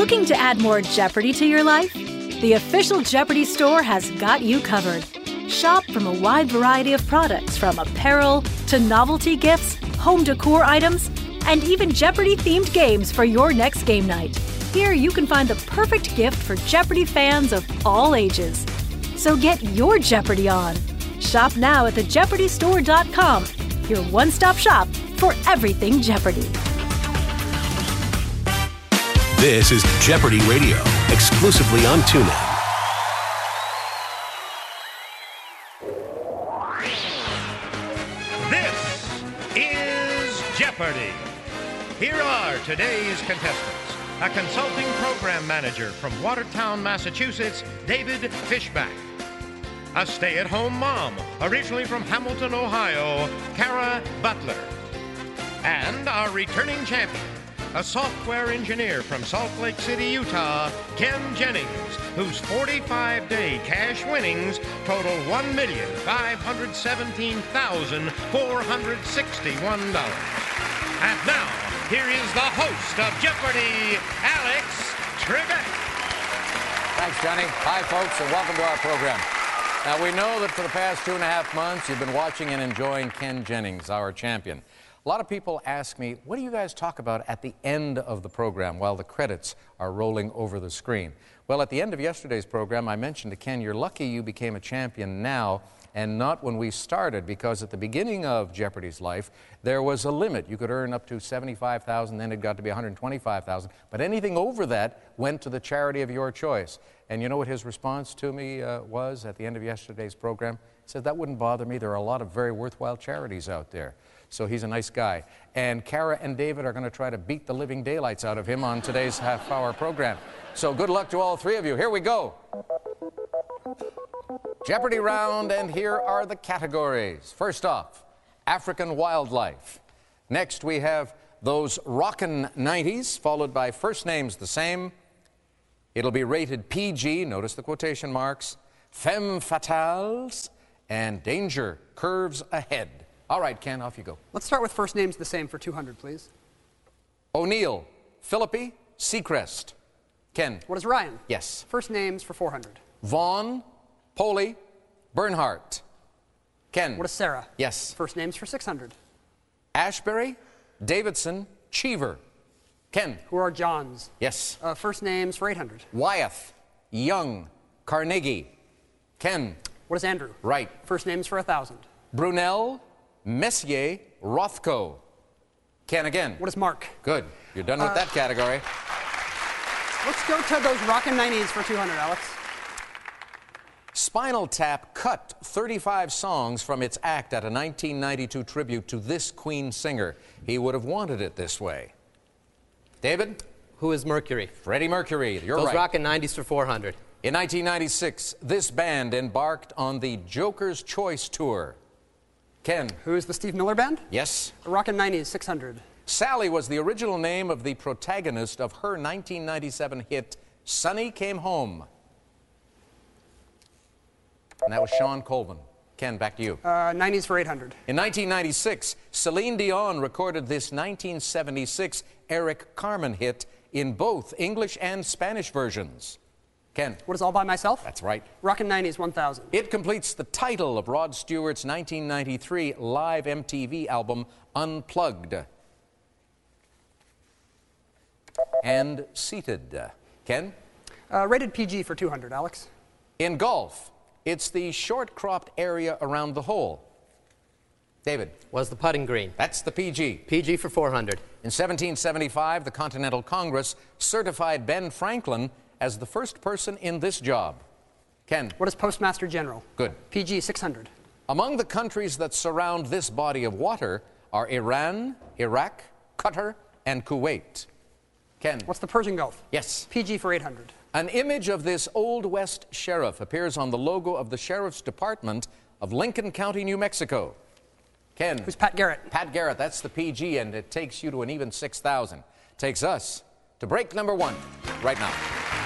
Looking to add more Jeopardy to your life? The official Jeopardy store has got you covered. Shop from a wide variety of products from apparel to novelty gifts, home decor items, and even Jeopardy-themed games for your next game night. Here you can find the perfect gift for Jeopardy fans of all ages. So get your Jeopardy on. Shop now at thejeopardystore.com, your one-stop shop for everything Jeopardy. This is Jeopardy Radio, exclusively on TuneIn. This is Jeopardy! Here are today's contestants. A consulting program manager from Watertown, Massachusetts, David Fishback. A stay-at-home mom, originally from Hamilton, Ohio, Kara Butler. And our returning champion, a software engineer from Salt Lake City, Utah, Ken Jennings, whose 45-day cash winnings total $1,517,461. And now, here is the host of Jeopardy, Alex Trebek. Thanks, Johnny. Hi, folks, and welcome to our program. Now, we know that for the past 2.5 months, you've been watching and enjoying Ken Jennings, our champion. A lot of people ask me, what do you guys talk about at the end of the program while the credits are rolling over the screen? Well, at the end of yesterday's program, I mentioned to Ken, you're lucky you became a champion now and not when we started, because at the beginning of Jeopardy's life, there was a limit. You could earn up to $75,000, then it got to be $125,000. But anything over that went to the charity of your choice. And you know what his response to me was at the end of yesterday's program? He said, that wouldn't bother me. There are a lot of very worthwhile charities out there. So he's a nice guy. And Kara and David are going to try to beat the living daylights out of him on today's half-hour program. So good luck to all three of you. Here we go. Jeopardy round, and here are the categories. First off, African wildlife. Next, we have those rockin' 90s, followed by first names the same. It'll be rated PG, notice the quotation marks, femme fatales, and danger curves ahead. All right, Ken, off you go. Let's start with first names the same for 200, please. O'Neill, Philippi, Seacrest. Ken. What is Ryan? Yes. First names for 400. Vaughn, Poley, Bernhardt. Ken. What is Sarah? Yes. First names for 600. Ashbury, Davidson, Cheever. Ken. Who are Johns? Yes. First names for 800. Wyeth, Young, Carnegie. Ken. What is Andrew? Right. First names for 1,000. Brunel, Messier, Rothko. Ken again. What is Mark? Good. You're done with that category. Let's go to those rockin' 90s for 200, Alex. Spinal Tap cut 35 songs from its act at a 1992 tribute to this Queen singer. He would have wanted it this way. David? Who is Mercury? Freddie Mercury. You're right. Those rockin' 90s for 400. In 1996, this band embarked on the Joker's Choice Tour. Ken? Who is the Steve Miller Band? Yes. The rockin' 90s, 600. Sally was the original name of the protagonist of her 1997 hit, Sonny Came Home. And that was Sean Colvin. Ken, back to you. 90s for 800. In 1996, Celine Dion recorded this 1976 Eric Carmen hit in both English and Spanish versions. Ken. What is All By Myself? That's right. Rockin' 90s, 1,000. It completes the title of Rod Stewart's 1993 live MTV album, Unplugged. And Seated. Ken? Rated PG for 200, Alex. In golf, it's the short-cropped area around the hole. David? Was the putting green? That's the PG. PG for 400. In 1775, the Continental Congress certified Ben Franklin as the first person in this job. Ken? What is Postmaster General? Good. PG, 600. Among the countries that surround this body of water are Iran, Iraq, Qatar, and Kuwait. Ken? What's the Persian Gulf? Yes. PG for 800. An image of this Old West sheriff appears on the logo of the Sheriff's Department of Lincoln County, New Mexico. Ken? Who's Pat Garrett? Pat Garrett, that's the PG, and it takes you to an even 6,000. Takes us to break number one right now.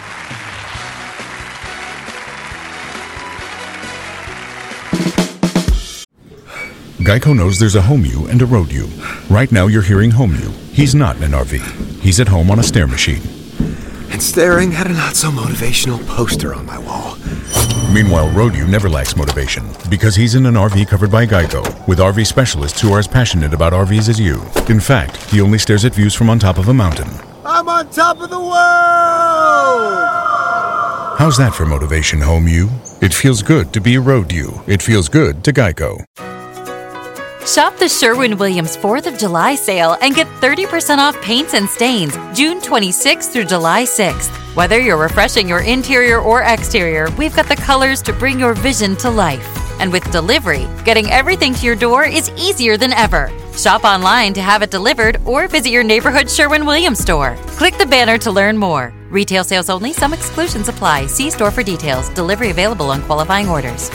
Geico knows there's a home you and a road you. Right now you're hearing home you. He's not in an RV. He's at home on a stair machine. and staring at a not-so-motivational poster on my wall. Meanwhile, Road-U never lacks motivation because he's in an RV covered by Geico, with RV specialists who are as passionate about RVs as you. In fact, he only stares at views from on top of a mountain. I'm on top of the world! How's that for motivation, Home-U? It feels good to be Road-U. It feels good to Geico. Shop the Sherwin-Williams 4th of July sale and get 30% off paints and stains June 26th through July 6th. Whether you're refreshing your interior or exterior, we've got the colors to bring your vision to life. And with delivery, getting everything to your door is easier than ever. Shop online to have it delivered or visit your neighborhood Sherwin-Williams store. Click the banner to learn more. Retail sales only. Some exclusions apply. See store for details. Delivery available on qualifying orders.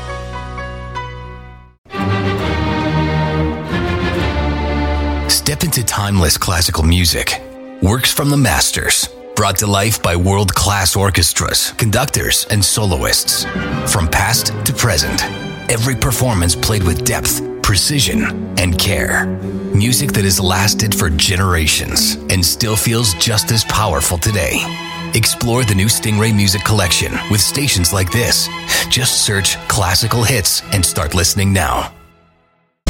Step into timeless classical music. Works from the masters. Brought to life by world-class orchestras, conductors, and soloists. From past to present, every performance played with depth, precision, and care. Music that has lasted for generations and still feels just as powerful today. Explore the new Stingray Music Collection with stations like this. Just search classical hits and start listening now.